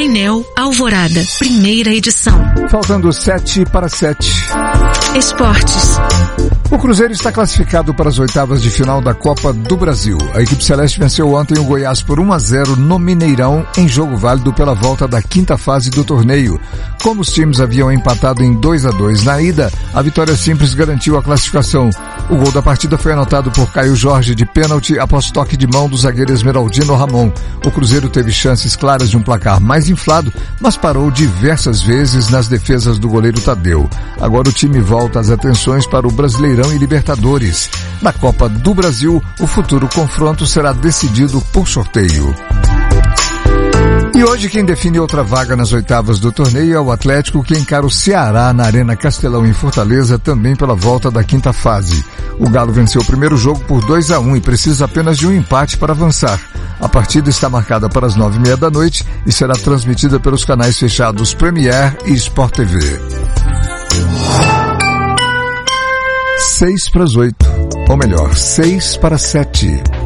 Painel Alvorada, primeira edição. Faltando 7:07. Esportes. O Cruzeiro está classificado para as oitavas de final da Copa do Brasil. A equipe celeste venceu ontem o Goiás por 1-0 no Mineirão, em jogo válido pela volta da quinta fase do torneio. Como os times haviam empatado em 2-2 na ida, a vitória simples garantiu a classificação. O gol da partida foi anotado por Caio Jorge de pênalti após toque de mão do zagueiro Esmeraldino Ramon. O Cruzeiro teve chances claras de um placar mais inflado, mas parou diversas vezes nas defesas do goleiro Tadeu. Agora o time volta as atenções para o Brasileirão e Libertadores. Na Copa do Brasil, o futuro confronto será decidido por sorteio. E hoje quem define outra vaga nas oitavas do torneio é o Atlético, que encara o Ceará na Arena Castelão em Fortaleza, também pela volta da quinta fase. O Galo venceu o primeiro jogo por 2-1 e precisa apenas de um empate para avançar. A partida está marcada para as 9:30 da noite e será transmitida pelos canais fechados Premier e Sport TV. 6:08, ou melhor, 6:07.